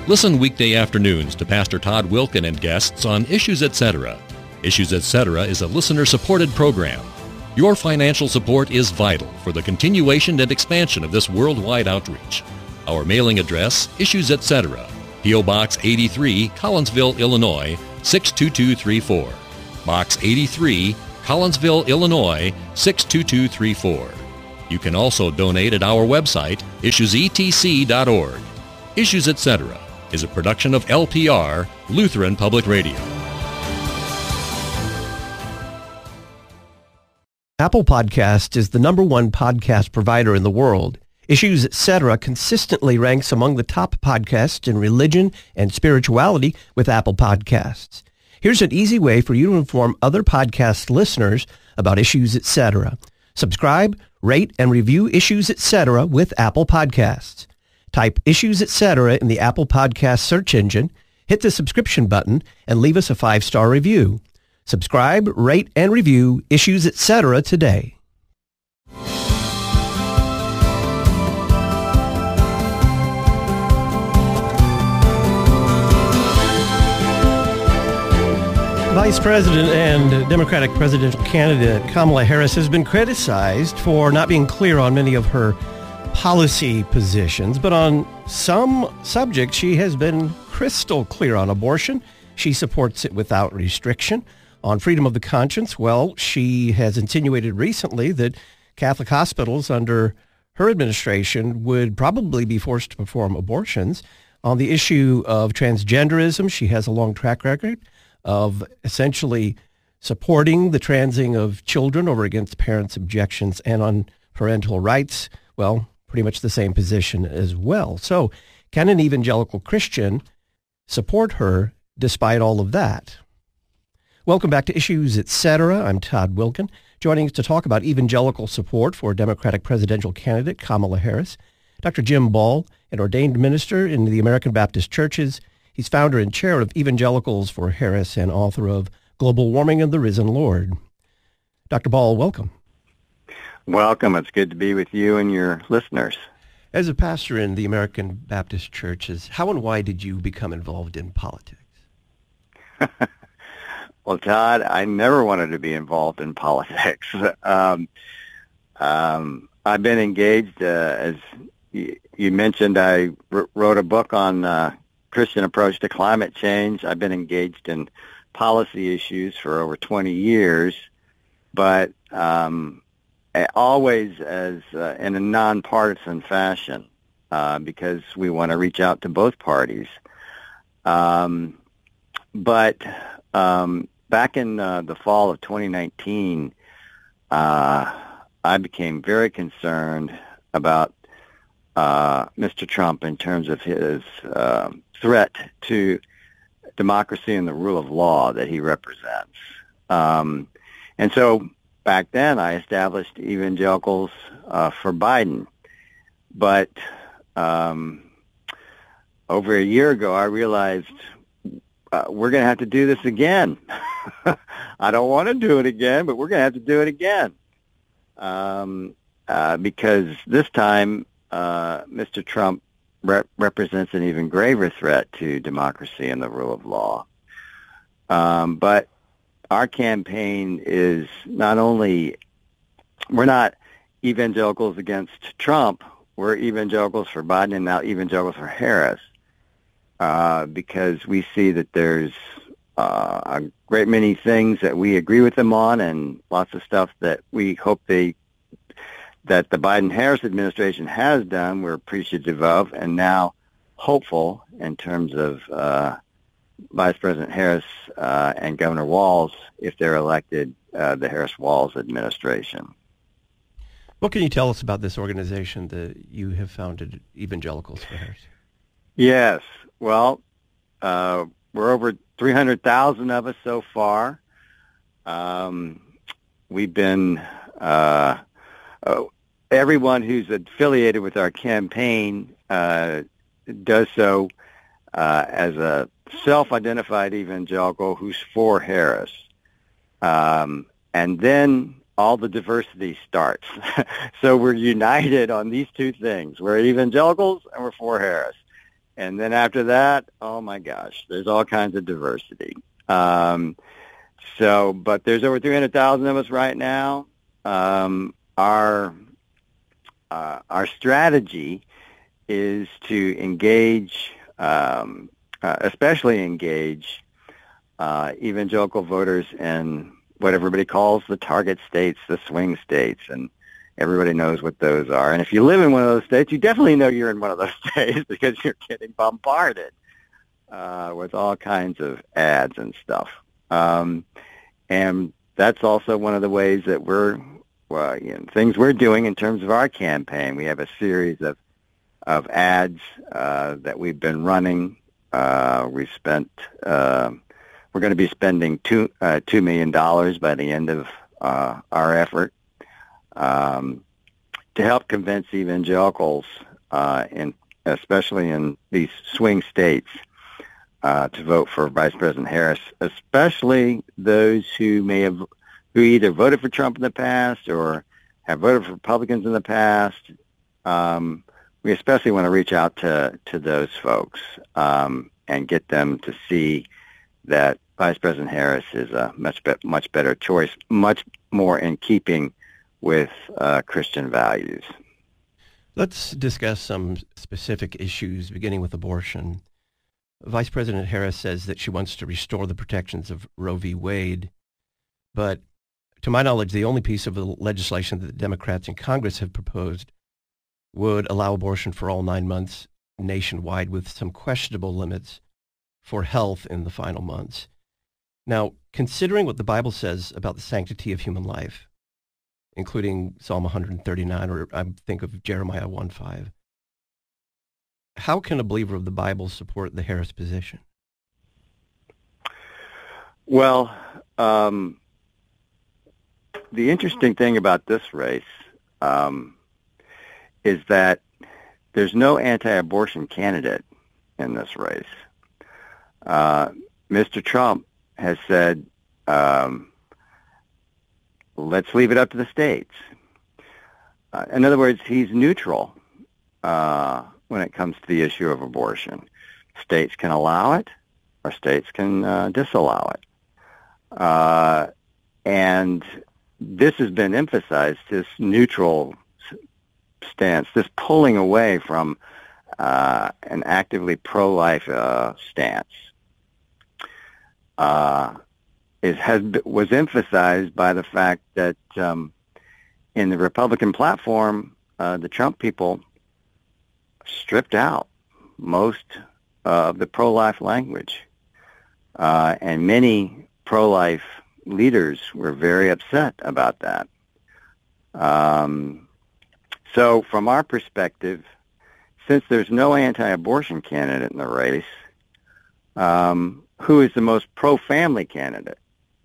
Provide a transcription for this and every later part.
Listen weekday afternoons to Pastor Todd Wilken and guests on Issues Etc. Issues Etc. is a listener-supported program. Your financial support is vital for the continuation and expansion of this worldwide outreach. Our mailing address, Issues Etc., P.O. Box 83, Collinsville, Illinois, 62234. Box 83, Collinsville, Illinois, 62234. You can also donate at our website, issuesetc.org. Issues Etc. is a production of LPR, Lutheran Public Radio. Apple Podcast is the #1 podcast provider in the world. Issues Etc. consistently ranks among the top podcasts in religion and spirituality with Apple Podcasts. Here's an easy way for you to inform other podcast listeners about Issues Etc. Subscribe, rate, and review Issues Etc. with Apple Podcasts. Type Issues Etc. in the Apple Podcast search engine, hit the subscription button, and leave us a 5-star review. Subscribe, rate, and review Issues Etc. today. Vice President and Democratic presidential candidate Kamala Harris has been criticized for not being clear on many of her policy positions, but on some subjects she has been crystal clear. On abortion, she supports it without restriction. On freedom of the conscience, well, she has insinuated recently that Catholic hospitals under her administration would probably be forced to perform abortions. On the issue of transgenderism, she has a long track record of essentially supporting the transing of children over against parents' objections. And on parental rights, well, pretty much the same position as well. So can an evangelical Christian support her despite all of that? Welcome back to Issues Etc. I'm Todd Wilken. Joining us to talk about evangelical support for Democratic presidential candidate Kamala Harris, Dr. Jim Ball, an ordained minister in the American Baptist Churches. He's founder and chair of Evangelicals for Harris and author of Global Warming and the Risen Lord. Dr. Ball, welcome. Welcome. It's good to be with you and your listeners. As a pastor in the American Baptist Churches, how and why did you become involved in politics? Well, Todd, I never wanted to be involved in politics. I've been engaged, as you mentioned, I wrote a book on Christian approach to climate change. I've been engaged in policy issues for over 20 years, but always as in a nonpartisan fashion, because we want to reach out to both parties. But back in the fall of 2019, I became very concerned about Mr. Trump in terms of his threat to democracy and the rule of law that he represents. And so back then I established Evangelicals for Biden. But over a year ago I realized we're going to have to do this again. I don't want to do it again, but we're going to have to do it again. Because this time, Mr. Trump represents an even graver threat to democracy and the rule of law. But our campaign is not only, we're not evangelicals against Trump, we're evangelicals for Biden and now evangelicals for Harris. Because we see that there's a great many things that we agree with them on and lots of stuff that we hope that the Biden-Harris administration has done, we're appreciative of, and now hopeful in terms of Vice President Harris and Governor Walz, if they're elected, the Harris-Walz administration. What can you tell us about this organization that you have founded, Evangelicals for Harris? Yes. Well, we're over 300,000 of us so far. We've been, everyone who's affiliated with our campaign does so as a self-identified evangelical who's for Harris. And then all the diversity starts. So we're united on these two things. We're evangelicals and we're for Harris. And then after that, oh my gosh, there's all kinds of diversity. But there's over 300,000 of us right now. Our strategy is to engage, especially engage evangelical voters in what everybody calls the target states, the swing states, and everybody knows what those are. And if you live in one of those states, you definitely know you're in one of those states because you're getting bombarded with all kinds of ads and stuff. And that's also one of the ways that things we're doing in terms of our campaign. We have a series of ads that we've been running. We're going to be spending $2 million by the end of our effort to help convince evangelicals, especially in these swing states, to vote for Vice President Harris, especially those who either voted for Trump in the past or have voted for Republicans in the past. We especially want to reach out to those folks and get them to see that Vice President Harris is a much better choice, much more in keeping with Christian values. Let's discuss some specific issues, beginning with abortion. Vice President Harris says that she wants to restore the protections of Roe v. Wade, but to my knowledge, the only piece of the legislation that the Democrats in Congress have proposed would allow abortion for all 9 months nationwide, with some questionable limits for health in the final months. Now, considering what the Bible says about the sanctity of human life, including Psalm 139, or I think of Jeremiah 1:5, how can a believer of the Bible support the Harris position? Well, the interesting thing about this race is that there's no anti-abortion candidate in this race. Mr. Trump has said, let's leave it up to the states. In other words, he's neutral when it comes to the issue of abortion. States can allow it, or states can disallow it. And this has been emphasized, this neutral stance, this pulling away from an actively pro-life stance, was emphasized by the fact that in the Republican platform, the Trump people stripped out most of the pro-life language. And many pro-life leaders were very upset about that. So from our perspective, since there's no anti-abortion candidate in the race, who is the most pro-family candidate?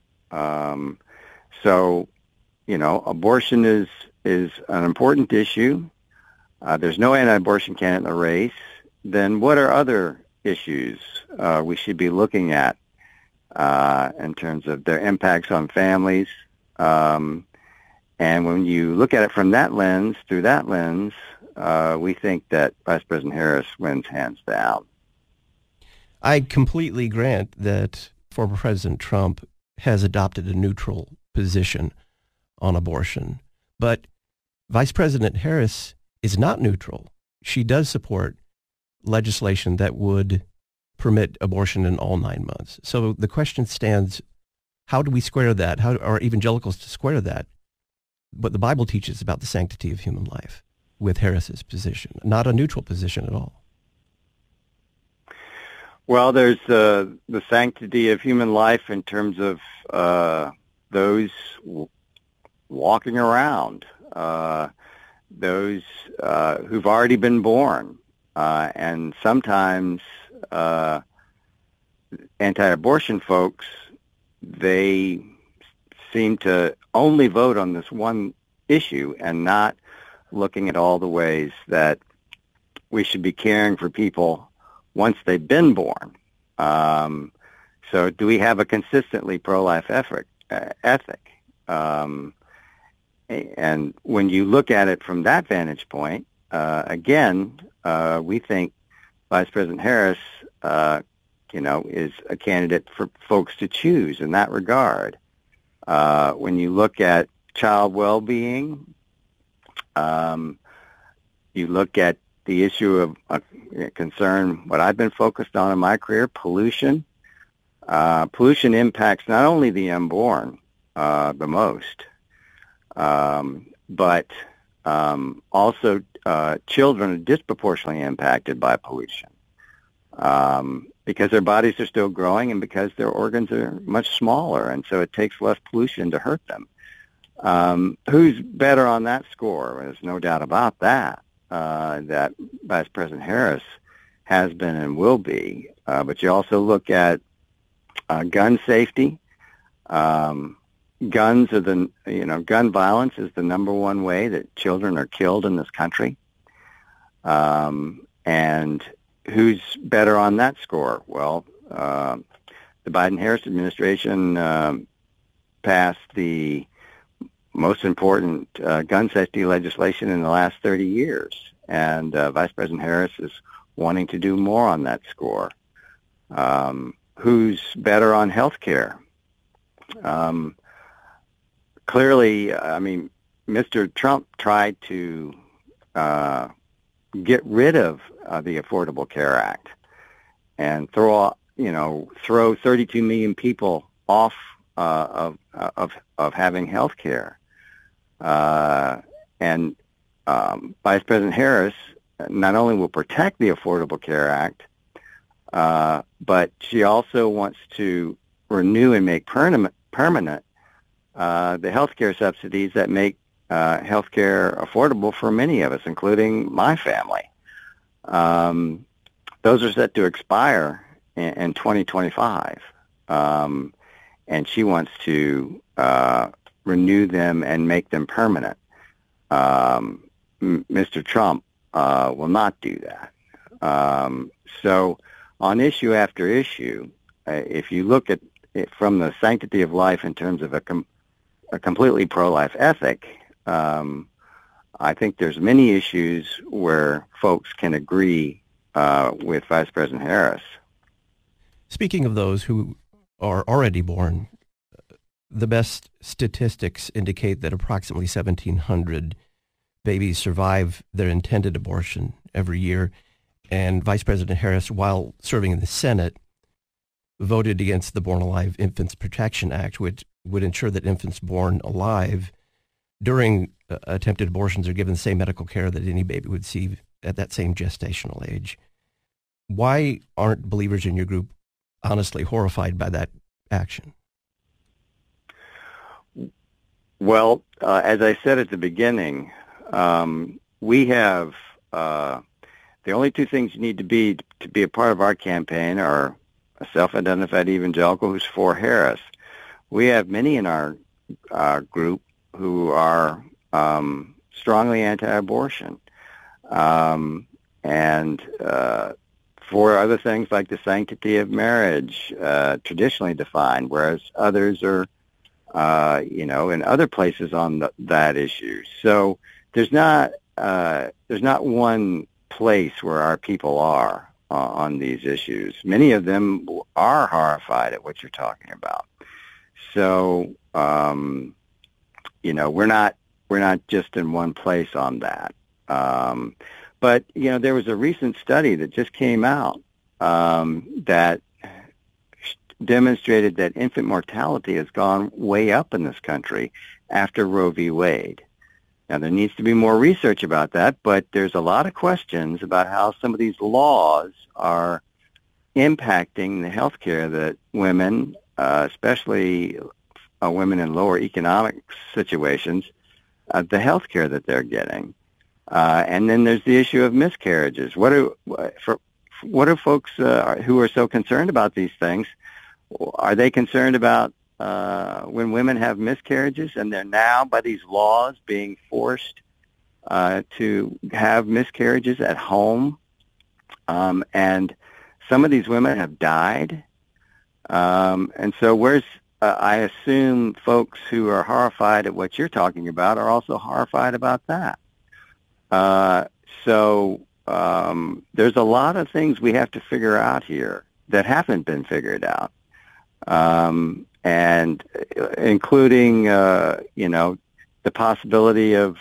So, abortion is an important issue. There's no anti-abortion candidate in the race. Then what are other issues we should be looking at in terms of their impacts on families? And when you look at it from that lens, we think that Vice President Harris wins hands down. I completely grant that former President Trump has adopted a neutral position on abortion, but Vice President Harris is not neutral. She does support legislation that would permit abortion in all 9 months. So the question stands, how do we square that? How are evangelicals to square that? What the Bible teaches about the sanctity of human life with Harris's position, not a neutral position at all. Well, there's the sanctity of human life in terms of those walking around, those who've already been born, and sometimes anti-abortion folks, they seem to only vote on this one issue and not looking at all the ways that we should be caring for people once they've been born. So do we have a consistently pro-life ethic? And when you look at it from that vantage point, again, we think Vice President Harris, is a candidate for folks to choose in that regard. When you look at child well-being, you look at the issue of concern, what I've been focused on in my career, pollution. Pollution impacts not only the unborn the most, but also children are disproportionately impacted by pollution because their bodies are still growing and because their organs are much smaller, and so it takes less pollution to hurt them. Who's better on that score? There's no doubt about that. That Vice President Harris has been and will be. But you also look at gun safety. Guns are gun violence is the number one way that children are killed in this country. And who's better on that score? Well, the Biden-Harris administration passed the most important gun safety legislation in the last 30 years. And Vice President Harris is wanting to do more on that score. Who's better on health care? Clearly, Mr. Trump tried to get rid of the Affordable Care Act and throw 32 million people off of having health care. And Vice President Harris not only will protect the Affordable Care Act, but she also wants to renew and make permanent the health care subsidies that make health care affordable for many of us, including my family. Those are set to expire in 2025, and she wants to renew them and make them permanent. Mr. Trump will not do that. So on issue after issue, if you look at it from the sanctity of life in terms of a completely pro-life ethic, I think there's many issues where folks can agree with Vice President Harris. Speaking of those who are already born, the best statistics indicate that approximately 1,700 babies survive their intended abortion every year. And Vice President Harris, while serving in the Senate, voted against the Born Alive Infants Protection Act, which would ensure that infants born alive during attempted abortions are given the same medical care that any baby would receive at that same gestational age. Why aren't believers in your group honestly horrified by that action? Well, as I said at the beginning, we have the only two things you need to be a part of our campaign are a self-identified evangelical who's for Harris. We have many in our group who are strongly anti-abortion, and for other things like the sanctity of marriage, traditionally defined, whereas others are, in other places on that issue. So there's not one place where our people are on these issues. Many of them are horrified at what you're talking about. So, we're not just in one place on that. But there was a recent study that just came out that demonstrated that infant mortality has gone way up in this country after Roe v. Wade. Now, there needs to be more research about that, but there's a lot of questions about how some of these laws are impacting the health care that women, especially women in lower economic situations, the health care that they're getting. And then there's the issue of miscarriages. What are folks who are so concerned about these things? Are they concerned about when women have miscarriages and they're now, by these laws, being forced to have miscarriages at home? And some of these women have died. And so I assume folks who are horrified at what you're talking about are also horrified about that. So there's a lot of things we have to figure out here that haven't been figured out, and including, the possibility of,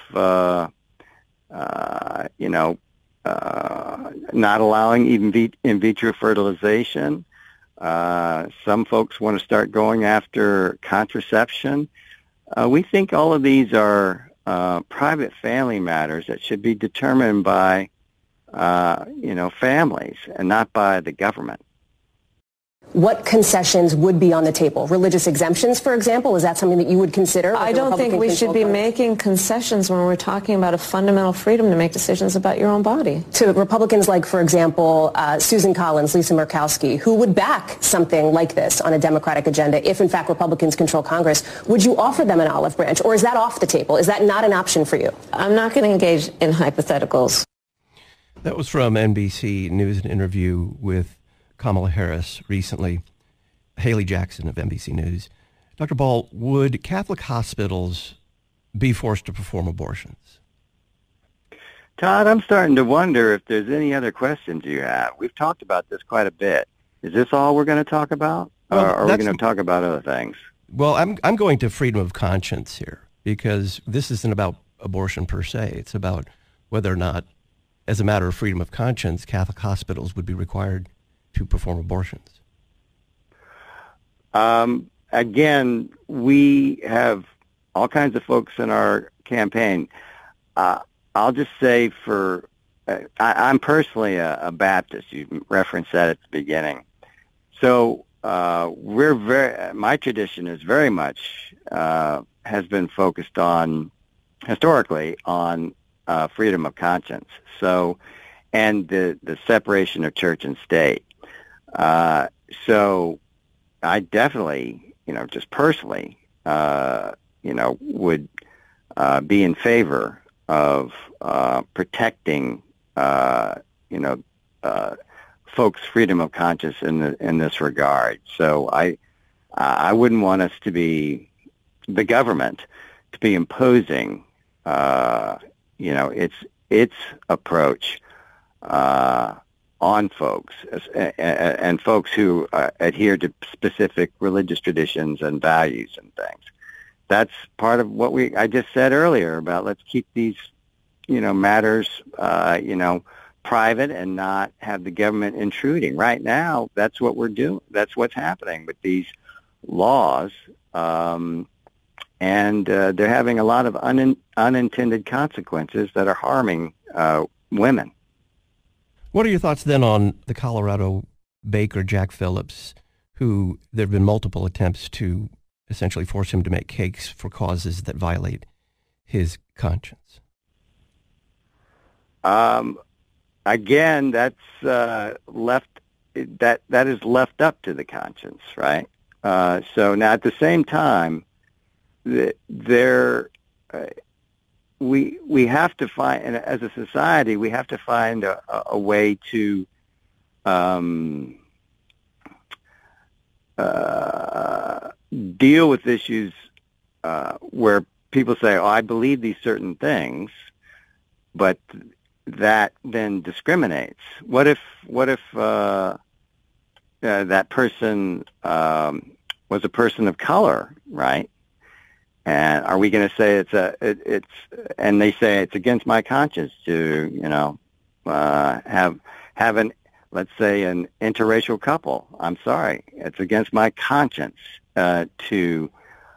not allowing in vitro fertilization. Some folks want to start going after contraception. We think all of these are private family matters that should be determined by, families and not by the government. What concessions would be on the table? Religious exemptions, for example? Is that something that you would consider? I don't think we should be making concessions when we're talking about a fundamental freedom to make decisions about your own body. To Republicans like, for example, Susan Collins, Lisa Murkowski, who would back something like this on a Democratic agenda if, in fact, Republicans control Congress, would you offer them an olive branch, or is that off the table? Is that not an option for you? I'm not going to engage in hypotheticals. That was from NBC News, an interview with Kamala Harris recently. Haley Jackson of NBC News. Dr. Ball, would Catholic hospitals be forced to perform abortions? Todd, I'm starting to wonder if there's any other questions you have. We've talked about this quite a bit. Is this all we're going to talk about? Or are we going to talk about other things? Well, I'm going to freedom of conscience here, because this isn't about abortion per se. It's about whether or not, as a matter of freedom of conscience, Catholic hospitals would be required to perform abortions. Again, we have all kinds of folks in our campaign. I'll just say I'm personally a Baptist. You referenced that at the beginning. So my tradition is very much, has been focused on, historically, on freedom of conscience. So, and the separation of church and state. So I definitely, just personally, would be in favor of protecting, folks' freedom of conscience in this regard. So I wouldn't want us to be, the government, to be imposing, its approach on folks and folks who adhere to specific religious traditions and values and things. That's part of what I just said earlier about let's keep these, matters, private and not have the government intruding. Right now, that's what we're doing. That's what's happening with these laws, and they're having a lot of unintended consequences that are harming women. What are your thoughts then on the Colorado baker, Jack Phillips, who there have been multiple attempts to essentially force him to make cakes for causes that violate his conscience? Again, that's left. That is left up to the conscience, right? So now, at the same time, we have to find, and as a society, we have to find a way to deal with issues where people say, "Oh, I believe these certain things," but that then discriminates. What if that person was a person of color, right? And are we going to say it's and they say it's against my conscience to have let's say an interracial couple? I'm sorry, it's against my conscience to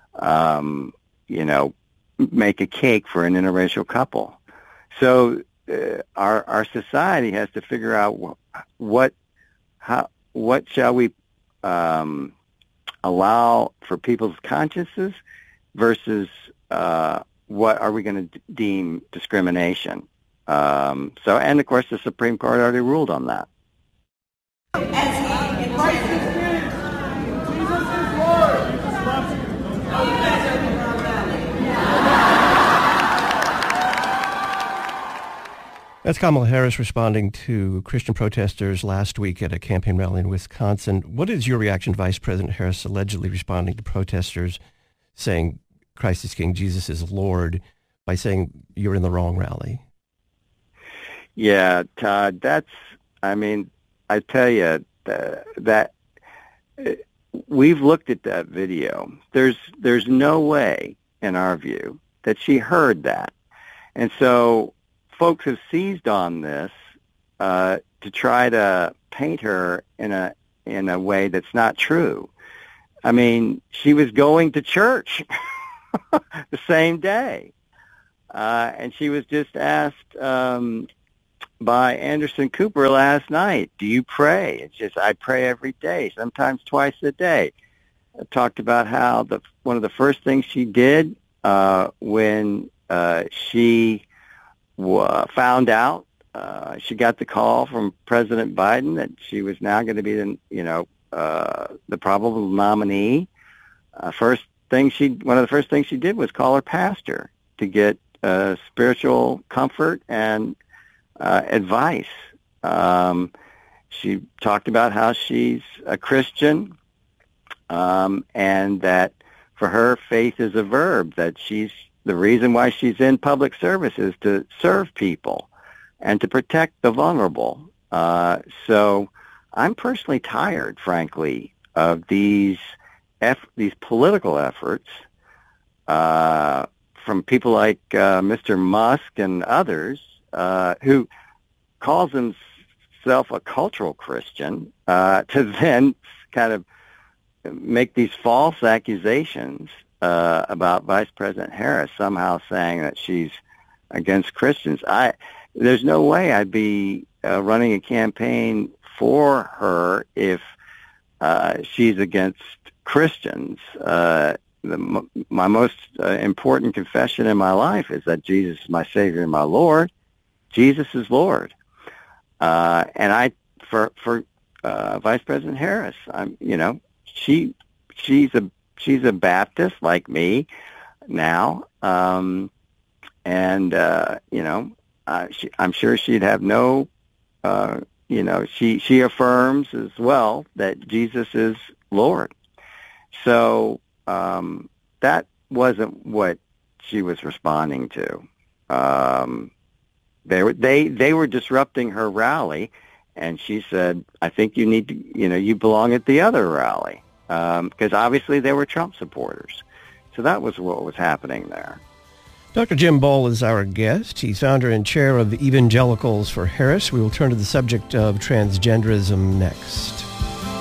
make a cake for an interracial couple. So our society has to figure out what shall we allow for people's consciences versus what are we going to deem discrimination. And of course the Supreme Court already ruled on that. As he invites his kids, Jesus is Lord. That's Kamala Harris responding to Christian protesters last week at a campaign rally in Wisconsin. What is your reaction to Vice President Harris allegedly responding to protesters saying Christ is King, Jesus is Lord, by saying you're in the wrong rally? Yeah, Todd, I tell you that we've looked at that video. There's no way, in our view, that she heard that. And so folks have seized on this to try to paint her in a way that's not true. I mean, she was going to church the same day. And she was just asked by Anderson Cooper last night, do you pray? It's just, I pray every day, sometimes twice a day. I talked about how one of the first things she did when she found out, she got the call from President Biden that she was now going to be the probable nominee. One of the first things she did was call her pastor to get spiritual comfort and advice. She talked about how she's a Christian, and that for her, faith is a verb, that the reason why she's in public service is to serve people and to protect the vulnerable. So I'm personally tired, frankly, of these political efforts from people like Mr. Musk and others, who calls himself a cultural Christian, to then kind of make these false accusations about Vice President Harris, somehow saying that she's against Christians. There's no way I'd be running a campaign for her if she's against Christians. My most important confession in my life is that Jesus is my Savior and my Lord. Jesus is Lord. And for Vice President Harris, she's a Baptist like me now, I'm sure she'd have no, she affirms as well that Jesus is Lord. So that wasn't what she was responding to. They were disrupting her rally, and she said, I think you need to, you belong at the other rally, because obviously they were Trump supporters. So that was what was happening there. Dr. Jim Boll is our guest. He's founder and chair of Evangelicals for Harris. We will turn to the subject of transgenderism next.